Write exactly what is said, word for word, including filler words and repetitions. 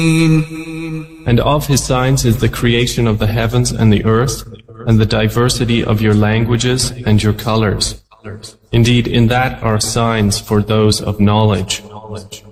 And of His signs is the creation of the heavens and the earth, and the diversity of your languages and your colors. Indeed, in that are signs for those of knowledge.